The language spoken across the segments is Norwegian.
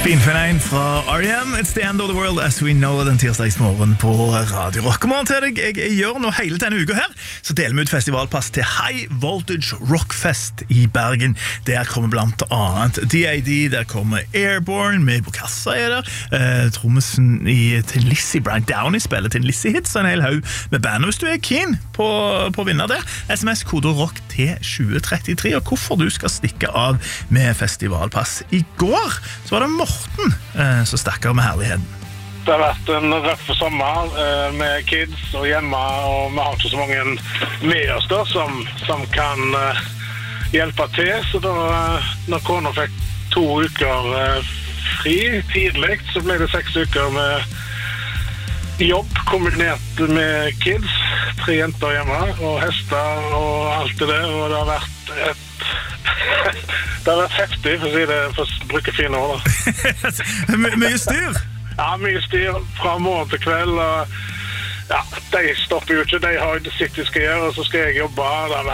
Finfein fra R.E.M. It's the end of the world as we know den tirsdagsmorgen på Radio Rock. God morgen til deg, jeg gjør noe hele denne uka her. Så deler vi ut festivalpass til High Voltage Rockfest i Bergen. Der kommer blant annet D.A.D., der kommer Airborne, med på kassa er der. Trommesen til Lizzie, Brian Downey spiller til Lizzie Hits, en hel haug med band. Og hvis du er keen på å vinne det, SMS-kode ROCK til 2033, og hvorfor du skal stikke av med festivalpass. I går så var det Morten som stakker med herligheten. Det har vært en røff sommer med kids og hjemme, og vi har ikke så mange med oss da, som kan hjelpe til. Så da, når kona fikk 2 uker fri tidlig, så ble det 6 uker med jobb kombinert med kids, 3 jenter hjemme, og hester og alt det der, og det har vært det har vært heftig, for å si det, for å bruke fine ord da. Mye styr? Ja, mye styr fra morgen til kveld, og ja, de stopper jo ikke, de har jo sitt de skal gjøre, og så skal jeg jobbe.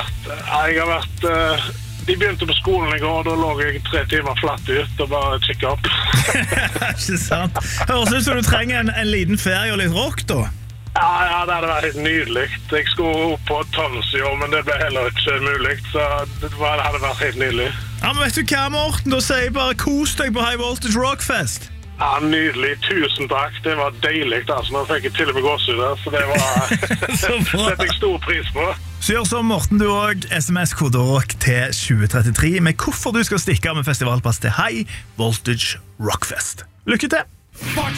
De begynte på skolen i går, da lå jeg 3 timer flatt ut og bare kikket opp. Ikke sant? Høres ut som du trenger en liten ferie og litt rock da? Ja, det hadde vært helt nydelig. Jeg skulle opp på Tons i år, men det ble heller ikke mulig, så det hadde vært helt nydelig. Ja, men vet du hva, Morten? Da sier jeg bare kos deg på High Voltage Rockfest. Ja, nydelig. 1000 takk. Det var deilig, altså. Nå fikk jeg til og med gåsehud der, så det var setter jeg stor pris på. Så gjør som Morten, du også. SMS-kode ROCK til 2033 med hvorfor du skal stikke av med festivalpass til High Voltage Rockfest. Lykke til!